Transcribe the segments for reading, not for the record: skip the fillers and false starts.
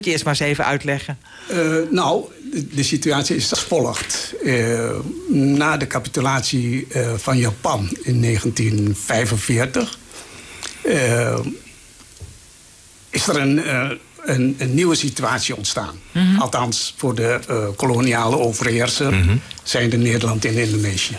Eerst maar eens even uitleggen. De situatie is als volgt. Na de capitulatie van Japan in 1945... is er een nieuwe situatie ontstaan. Mm-hmm. Althans, voor de koloniale overheerser... Mm-hmm. zijnde Nederland en Indonesië.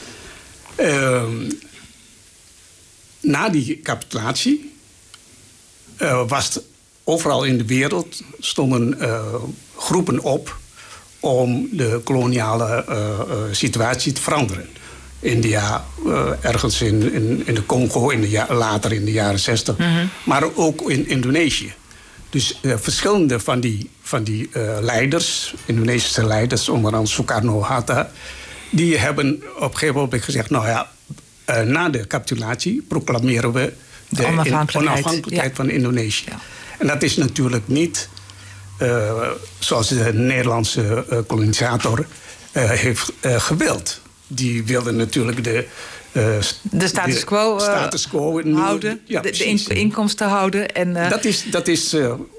Na die capitulatie was overal in de wereld stonden groepen op om de koloniale situatie te veranderen. India, ergens in de Congo, later in de jaren 60. Mm-hmm. Maar ook in Indonesië. Dus verschillende van die leiders, Indonesische leiders, onder andere Soekarno-Hatta... die hebben op een gegeven moment gezegd... na de capitulatie proclameren we de onafhankelijkheid van Indonesië. Ja. En dat is natuurlijk niet zoals de Nederlandse kolonisator heeft gewild. Die wilde natuurlijk de status quo houden, de inkomsten houden. En, dat is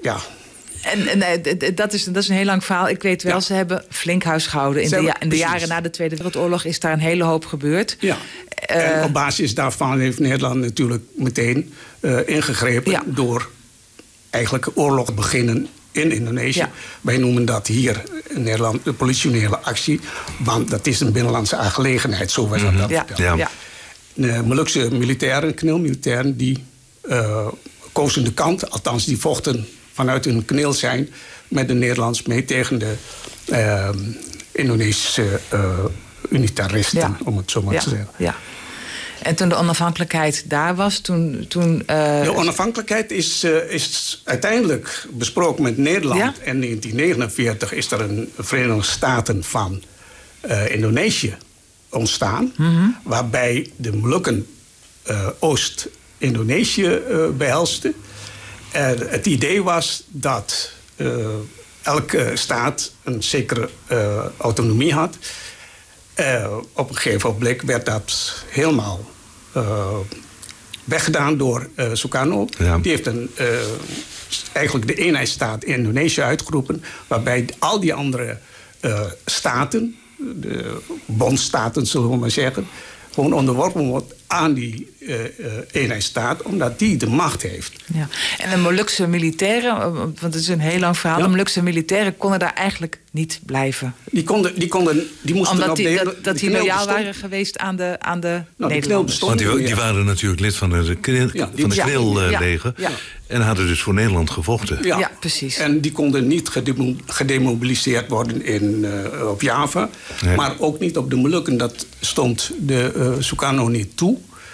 een heel lang verhaal. Ik weet wel, ze hebben flink huis gehouden. In de jaren na de Tweede Wereldoorlog is daar een hele hoop gebeurd. Ja. En op basis daarvan heeft Nederland natuurlijk meteen ingegrepen... door eigenlijk oorlog te beginnen in Indonesië. Ja. Wij noemen dat hier in Nederland de politionele actie. Want dat is een binnenlandse aangelegenheid, zo was dat verteld. Ja. Ja. De Molukse militairen, knilmilitairen, die kozen de kant... althans, die vochten vanuit hun knil zijn met de Nederlands mee... tegen de Indonesische unitaristen, om het zo maar te zeggen. Ja. En toen de onafhankelijkheid daar was, De onafhankelijkheid is uiteindelijk besproken met Nederland. Ja? En in 1949 is er een Verenigde Staten van Indonesië ontstaan... Mm-hmm. waarbij de Molukken Oost-Indonesië behelsten. Het idee was dat elke staat een zekere autonomie had... op een gegeven moment werd dat helemaal weggedaan door Sukarno. Ja. Die heeft eigenlijk de eenheidsstaat Indonesië uitgeroepen... waarbij al die andere staten, de bondstaten zullen we maar zeggen... gewoon onderworpen wordt aan die eenheidsstaat... omdat die de macht heeft. Ja. En de Molukse militairen, want het is een heel lang verhaal... de Molukse militairen konden daar eigenlijk niet blijven. Die moesten omdat op die loyaal waren geweest aan de Nederlanders. Want die waren natuurlijk lid van de knilleger... Ja. En hadden dus voor Nederland gevochten. Ja, precies. En die konden niet gedemobiliseerd worden op Java. Nee. Maar ook niet op de Molukken. Dat stond de Sukarno niet toe.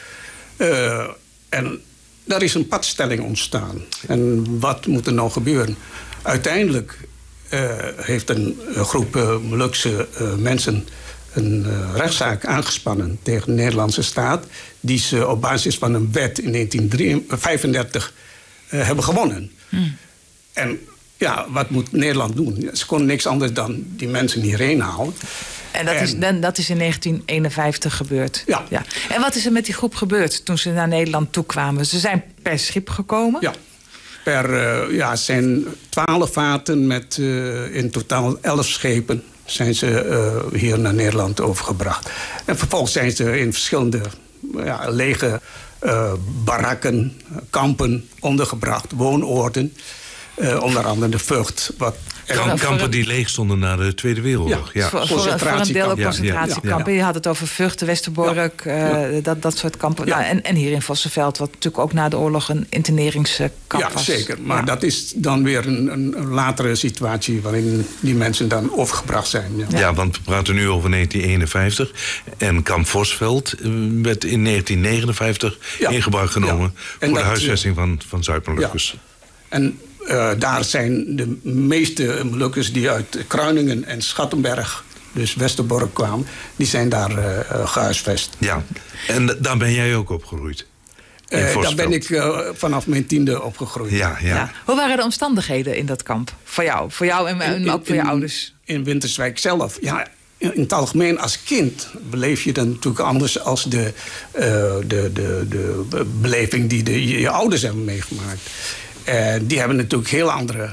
En daar is een padstelling ontstaan. En wat moet er nou gebeuren? Uiteindelijk heeft een groep Molukse mensen... een rechtszaak aangespannen tegen de Nederlandse staat... die ze op basis van een wet in 1935 hebben gewonnen. En ja, wat moet Nederland doen? Ze konden niks anders dan die mensen hierheen houden. En dat is in 1951 gebeurd. Ja. En wat is er met die groep gebeurd toen ze naar Nederland toekwamen? Ze zijn per schip gekomen? Ja, zijn 12 vaarten met in totaal 11 schepen... zijn ze hier naar Nederland overgebracht. En vervolgens zijn ze in verschillende lege barakken, kampen ondergebracht, woonoorden. Onder andere de Vught. Kampen die leeg stonden na de Tweede Wereldoorlog. Ja. Voor een deel ook concentratiekampen. Je had het over Vught, de Westerbork, dat soort kampen. Ja. Nou, en hier in Vossenveld, wat natuurlijk ook na de oorlog een interneringskamp was. Ja, zeker. Maar dat is dan weer een latere situatie... waarin die mensen dan overgebracht zijn. Ja, want we praten nu over 1951. En kamp Vosveld werd in 1959 in gebruik genomen... voor de huisvesting van Zuid-Molukkers. Ja. En daar zijn de meeste Molukkers die uit Kruiningen en Schattenberg... dus Westerbork kwamen, die zijn daar gehuisvest. Ja, en daar ben jij ook opgegroeid? Daar ben ik vanaf mijn 10e opgegroeid. Ja. Hoe waren de omstandigheden in dat kamp? Voor jou en ook voor je ouders? In Winterswijk zelf, ja... In het algemeen als kind beleef je dan natuurlijk anders... als de beleving die je ouders hebben meegemaakt. Die hebben natuurlijk heel andere